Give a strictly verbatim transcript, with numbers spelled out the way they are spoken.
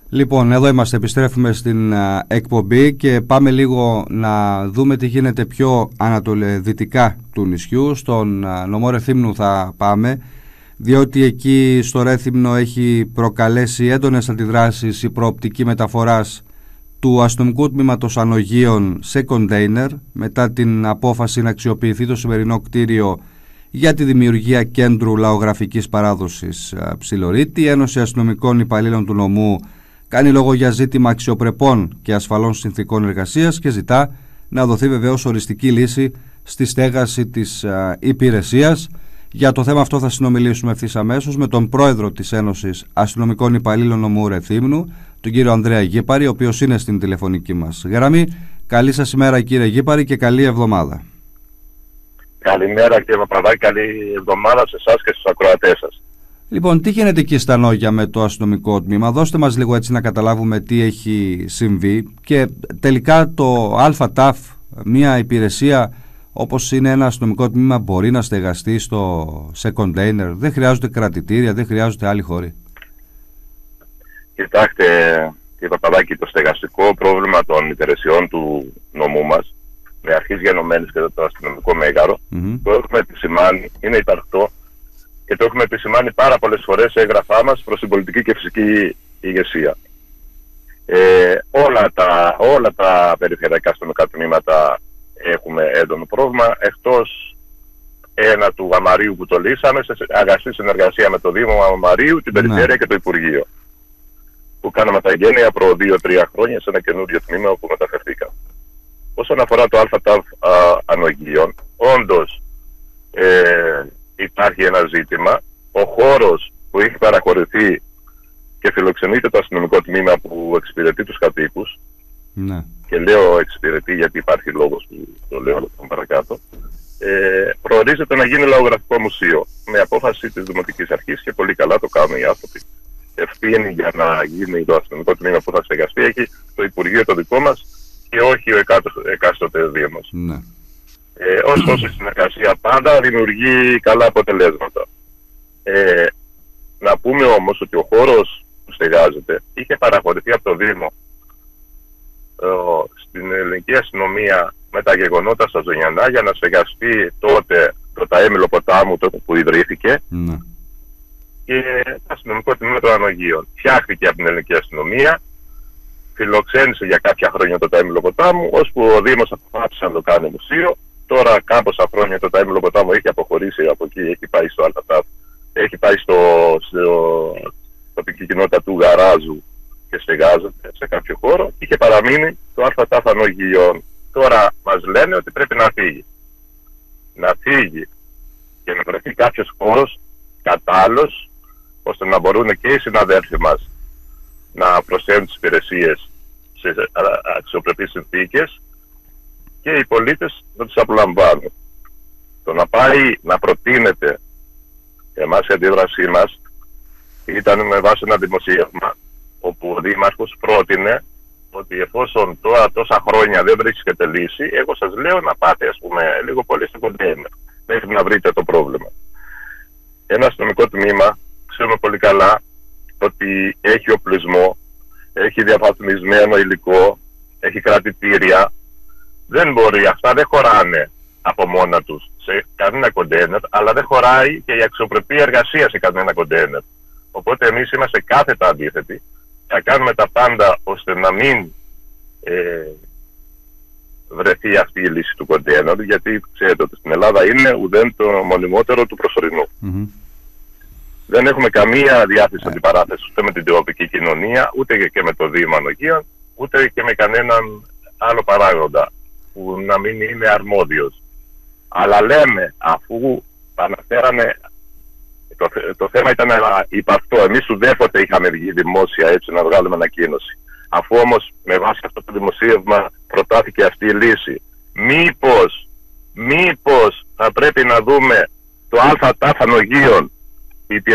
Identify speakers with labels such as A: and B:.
A: Λοιπόν, εδώ είμαστε, επιστρέφουμε στην α, εκπομπή και πάμε λίγο να δούμε τι γίνεται πιο ανατολεδυτικά του νησιού. Στον α, νομό Ρεθύμνου θα πάμε, διότι εκεί στο Ρέθυμνο έχει προκαλέσει έντονες αντιδράσεις η προοπτική μεταφοράς του αστυνομικού τμήματος Ανογείων σε κοντέινερ μετά την απόφαση να αξιοποιηθεί το σημερινό κτίριο για τη δημιουργία κέντρου λαογραφικής παράδοσης Ψιλορίτη. Η Ένωση Αστυνομικών Υπαλλήλων του Νομού κάνει λόγο για ζήτημα αξιοπρεπών και ασφαλών συνθήκων εργασίας και ζητά να δοθεί βεβαίως οριστική λύση στη στέγαση της α, υπηρεσίας. Για το θέμα αυτό θα συνομιλήσουμε ευθύς αμέσως με τον πρόεδρο της Ένωσης Αστυνομικών Υπαλλήλων Νομού Ρεθύμνου, τον κύριο Ανδρέα Γήπαρη, ο οποίος είναι στην τηλεφωνική μας γραμμή. Καλή σας ημέρα, κύριε Γήπαρη, και καλή εβδομάδα.
B: Καλημέρα, κύριε Παπαδάκη, καλή εβδομάδα σε εσάς και στους ακροατές σας.
A: Λοιπόν, τι γίνεται εκεί στα Νόγια με το αστυνομικό τμήμα? Δώστε μας λίγο έτσι να καταλάβουμε τι έχει συμβεί και τελικά το ΑΤΑΦ, μια υπηρεσία όπως είναι ένα αστυνομικό τμήμα, μπορεί να στεγαστεί στο, σε κοντέινερ? Δεν χρειάζονται κρατητήρια, δεν χρειάζονται άλλοι χώροι?
B: Κοιτάξτε, κύριε Παπαδάκη, το στεγαστικό πρόβλημα των υπηρεσιών του νομού μας, με αρχής γενομένης και το αστυνομικό μέγαρο, mm-hmm. το έχουμε επισημάνει, είναι υπαρκτό και το έχουμε επισημάνει πάρα πολλές φορές σε έγγραφά μας προς την πολιτική και φυσική ηγεσία. Ε, όλα, τα, όλα τα περιφερειακά αστυνομικά τμήματα έχουμε έντονο πρόβλημα, εκτός ένα του Γαμαρίου που το λύσαμε σε αγαστή συνεργασία με το Δήμο Γαμαρίου, την Περιφέρεια mm. και το Υπουργείο, που κάναμε τα εγγένεια προ δύο τρία χρόνια σε ένα καινούριο τμήμα όπου μεταφερθήκαμε. Όσον αφορά το ΑΤΑΦ Ανογείων, όντως ε, υπάρχει ένα ζήτημα. Ο χώρος που έχει παραχωρηθεί και φιλοξενείται το αστυνομικό τμήμα που εξυπηρετεί τους κατοίκους,
A: ναι.
B: και λέω εξυπηρετεί γιατί υπάρχει λόγος που το λέω παρακάτω, ε, προορίζεται να γίνει λαογραφικό μουσείο με απόφαση της Δημοτικής Αρχής και πολύ καλά το κάνουν οι άνθρωποι. Ευθύνη για να γίνει το αστυνομικό τμήμα που θα στεγαστεί έχει το Υπουργείο το δικό μας και όχι ο εκάστοτε Δήμος.
A: Ναι.
B: Ε, ωστόσο η συνεργασία πάντα δημιουργεί καλά αποτελέσματα. Ε, να πούμε όμως ότι ο χώρος που στεγάζεται είχε παραχωρηθεί από το Δήμο ε, στην ελληνική αστυνομία με τα γεγονότα στα Ζωνιανά για να στεγαστεί τότε το ταέμιλο ποτάμου, τότε που ιδρύθηκε,
A: ναι.
B: και το αστυνομικό τμήμα των Ανογείων. Φτιάχτηκε από την ελληνική αστυνομία, φιλοξένησε για κάποια χρόνια το ταέμιλο ποτάμου, ώσπου ο Δήμος αποφάσισε να το κάνει μουσείο. Τώρα κάμποσα χρόνια το ταέμιλο ποτάμου έχει αποχωρήσει από εκεί, έχει πάει στο ΑΤΑΦ, έχει πάει στο, στο τοπική κοινότητα του Γαράζου και στεγάζεται σε κάποιο χώρο. Είχε παραμείνει το ΑΤΑΦ Ανογείων. Τώρα μας λένε ότι πρέπει να φύγει. Να φύγει και να βρεθεί κάποιος χώρος κατάλληλος, ώστε να μπορούν και οι συναδέλφοι μας να προσφέρουν τις υπηρεσίες σε αξιοπρεπείς συνθήκες και οι πολίτες να τους απολαμβάνουν. Το να πάει να προτείνεται, εμάς η αντίδρασή μας ήταν με βάση ένα δημοσίευμα όπου ο Δήμαρχος πρότεινε ότι εφόσον τώρα τόσα χρόνια δεν βρίσκεται λύση, εγώ σας λέω να πάτε ας πούμε λίγο πολύ στο κοντέινερ μέχρι να βρείτε το πρόβλημα. Ένα αστυνομικό τμήμα, ξέρουμε πολύ καλά ότι έχει οπλισμό, έχει διαβαθμισμένο υλικό, έχει κρατητήρια. Δεν μπορεί, αυτά δεν χωράνε από μόνα τους σε κανένα κοντέινερ, αλλά δεν χωράει και η αξιοπρεπή εργασία σε κανένα κοντέινερ. Οπότε εμείς είμαστε κάθετα αντίθετοι, θα κάνουμε τα πάντα ώστε να μην ε, βρεθεί αυτή η λύση του κοντέινερ, γιατί ξέρετε ότι στην Ελλάδα είναι ουδέν το μονιμότερο του προσωρινού. Mm-hmm. Δεν έχουμε καμία διάθεση yeah. αντιπαράθεση ούτε με την τοπική κοινωνία, ούτε και με το Δήμο Ανογείων, ούτε και με κανέναν άλλο παράγοντα που να μην είναι αρμόδιος. Αλλά λέμε, αφού αναφέρανε, το, το θέμα ήταν υπαρκτό, εμείς ουδέποτε είχαμε βγει δημόσια έτσι να βγάλουμε ανακοίνωση. Αφού όμως με βάση αυτό το δημοσίευμα προτάθηκε αυτή η λύση, μήπως, μήπως θα πρέπει να δούμε το ΑΤΑΦ Ανογείων